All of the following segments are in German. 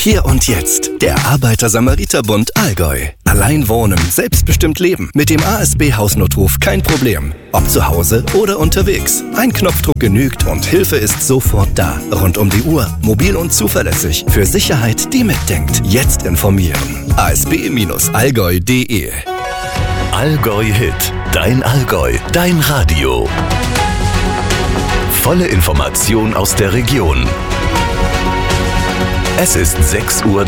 Hier und jetzt. Der Arbeiter-Samariter-Bund Allgäu. Allein wohnen, selbstbestimmt leben. Mit dem ASB-Hausnotruf kein Problem. Ob zu Hause oder unterwegs. Ein Knopfdruck genügt und Hilfe ist sofort da. Rund um die Uhr, mobil und zuverlässig. Für Sicherheit, die mitdenkt. Jetzt informieren. asb-allgäu.de. Allgäu Hit. Dein Allgäu. Dein Radio. Volle Information aus der Region. Es ist 6:30 Uhr.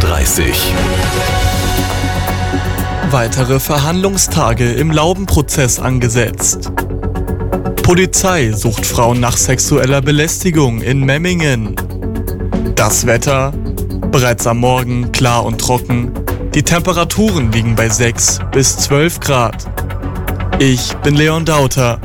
Weitere Verhandlungstage im Laubenprozess angesetzt. Polizei sucht Frauen nach sexueller Belästigung in Memmingen. Das Wetter? Bereits am Morgen klar und trocken. Die Temperaturen liegen bei 6 bis 12 Grad. Ich bin Leon Dauter.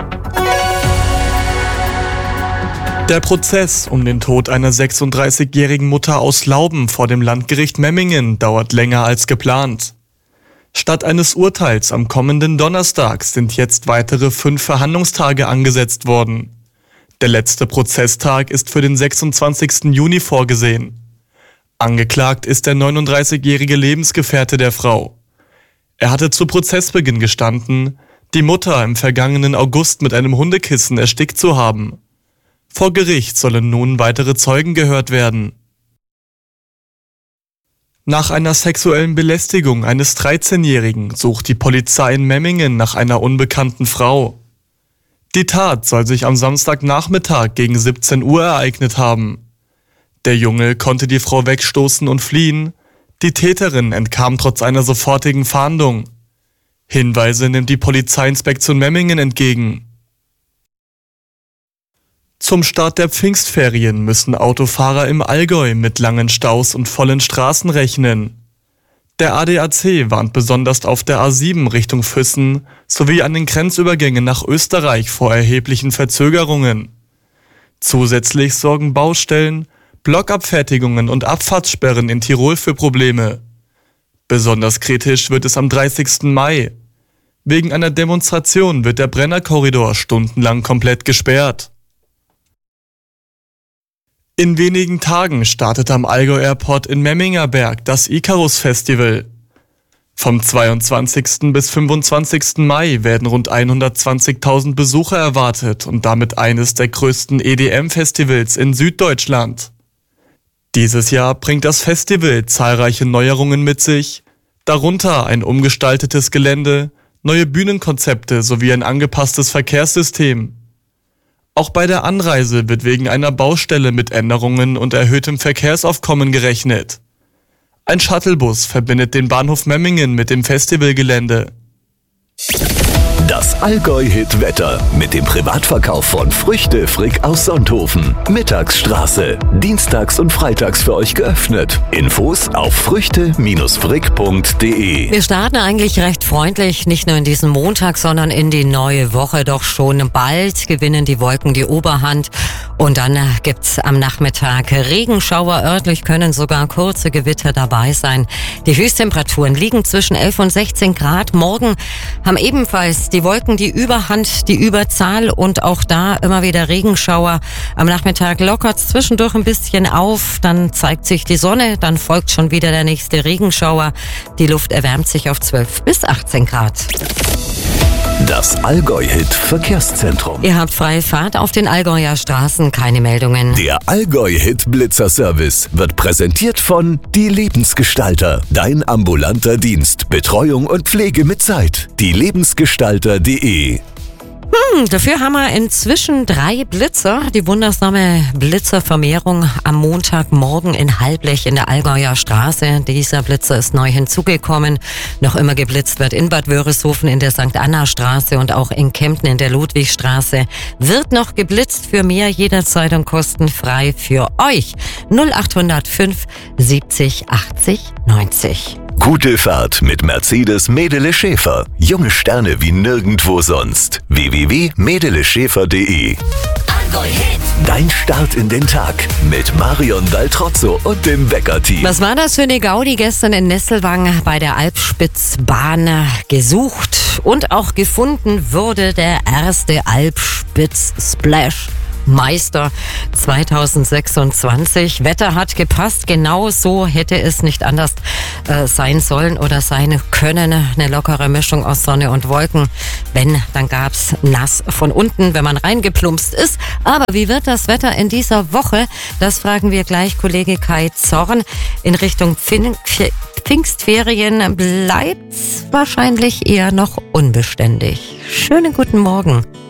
Der Prozess um den Tod einer 36-jährigen Mutter aus Lauben vor dem Landgericht Memmingen dauert länger als geplant. Statt eines Urteils am kommenden Donnerstag sind jetzt weitere 5 Verhandlungstage angesetzt worden. Der letzte Prozesstag ist für den 26. Juni vorgesehen. Angeklagt ist der 39-jährige Lebensgefährte der Frau. Er hatte zu Prozessbeginn gestanden, die Mutter im vergangenen August mit einem Hundekissen erstickt zu haben. Vor Gericht sollen nun weitere Zeugen gehört werden. Nach einer sexuellen Belästigung eines 13-Jährigen sucht die Polizei in Memmingen nach einer unbekannten Frau. Die Tat soll sich am Samstagnachmittag gegen 17 Uhr ereignet haben. Der Junge konnte die Frau wegstoßen und fliehen. Die Täterin entkam trotz einer sofortigen Fahndung. Hinweise nimmt die Polizeiinspektion Memmingen entgegen. Zum Start der Pfingstferien müssen Autofahrer im Allgäu mit langen Staus und vollen Straßen rechnen. Der ADAC warnt besonders auf der A7 Richtung Füssen sowie an den Grenzübergängen nach Österreich vor erheblichen Verzögerungen. Zusätzlich sorgen Baustellen, Blockabfertigungen und Abfahrtssperren in Tirol für Probleme. Besonders kritisch wird es am 30. Mai. Wegen einer Demonstration wird der Brennerkorridor stundenlang komplett gesperrt. In wenigen Tagen startet am Allgäu Airport in Memmingerberg das Icarus Festival. Vom 22. bis 25. Mai werden rund 120.000 Besucher erwartet und damit eines der größten EDM-Festivals in Süddeutschland. Dieses Jahr bringt das Festival zahlreiche Neuerungen mit sich, darunter ein umgestaltetes Gelände, neue Bühnenkonzepte sowie ein angepasstes Verkehrssystem. Auch bei der Anreise wird wegen einer Baustelle mit Änderungen und erhöhtem Verkehrsaufkommen gerechnet. Ein Shuttlebus verbindet den Bahnhof Memmingen mit dem Festivalgelände. Das Allgäu-Hit-Wetter mit dem Privatverkauf von Früchte Frick aus Sonthofen. Mittagsstraße. Dienstags und freitags für euch geöffnet. Infos auf früchte-frick.de. Wir starten eigentlich recht freundlich, nicht nur in diesen Montag, sondern in die neue Woche. Doch schon bald gewinnen die Wolken die Oberhand. Und dann gibt's am Nachmittag Regenschauer. Örtlich können sogar kurze Gewitter dabei sein. Die Höchsttemperaturen liegen zwischen 11 und 16 Grad. Morgen haben ebenfalls die Wolken die Überhand, die Überzahl und auch da immer wieder Regenschauer. Am Nachmittag lockert's zwischendurch ein bisschen auf, dann zeigt sich die Sonne, dann folgt schon wieder der nächste Regenschauer. Die Luft erwärmt sich auf 12 bis 18 Grad. Das Allgäu-Hit-Verkehrszentrum. Ihr habt freie Fahrt auf den Allgäuer Straßen, keine Meldungen. Der Allgäu-Hit-Blitzer-Service wird präsentiert von Die Lebensgestalter. Dein ambulanter Dienst, Betreuung und Pflege mit Zeit. dielebensgestalter.de. Dafür haben wir inzwischen 3 Blitzer. Die wundersame Blitzervermehrung am Montagmorgen in Halblech in der Allgäuer Straße. Dieser Blitzer ist neu hinzugekommen. Noch immer geblitzt wird in Bad Wörishofen in der St. Anna Straße und auch in Kempten in der Ludwigstraße. Wird noch geblitzt, für mehr jederzeit und kostenfrei für euch. 0805 70 80 90. Gute Fahrt mit Mercedes Medele Schäfer. Junge Sterne wie nirgendwo sonst. www.medeleschäfer.de. Dein Start in den Tag mit Marion Daltrozzo und dem Wecker-Team. Was war das für eine Gaudi gestern in Nesselwang bei der Alpspitzbahn? Gesucht und auch gefunden wurde der erste Alpspitz-Splash. Meister 2026. Wetter hat gepasst, genau so hätte es nicht anders sein sollen oder sein können. Eine lockere Mischung aus Sonne und Wolken. Wenn, dann gab's nass von unten, wenn man reingeplumpst ist. Aber wie wird das Wetter in dieser Woche? Das fragen wir gleich Kollege Kai Zorn. In Richtung Pfingstferien bleibt's wahrscheinlich eher noch unbeständig. Schönen guten Morgen.